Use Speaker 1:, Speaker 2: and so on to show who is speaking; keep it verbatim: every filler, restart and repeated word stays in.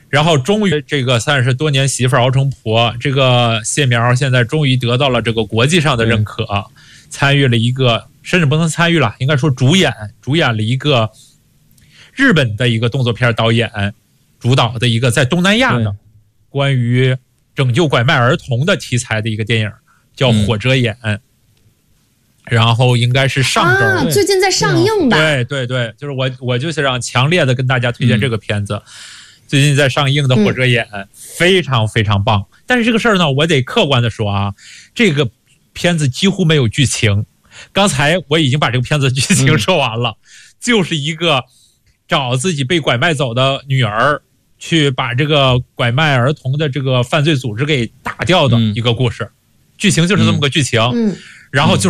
Speaker 1: 然后终于这个三十多年媳妇熬成婆，这个谢苗现在终于得到了这个国际上的认可，嗯、参与了一个，甚至不能参与了，应该说主演主演了一个日本的一个动作片导演主导的一个在东南亚的关于拯救拐卖儿童的题材的一个电影，叫《火遮眼》。嗯，然后应该是上周、
Speaker 2: 啊、最近在上映吧？
Speaker 1: 对对对，就是我我就是让强烈的跟大家推荐这个片子。嗯，最近在上映的《火遮眼》嗯、非常非常棒，但是这个事儿呢，我得客观的说啊，这个片子几乎没有剧情。刚才我已经把这个片子剧情说完了，嗯、就是一个找自己被拐卖走的女儿，去把这个拐卖儿童的这个犯罪组织给打掉的一个故事，嗯、剧情就是这么个剧情。嗯，然后就。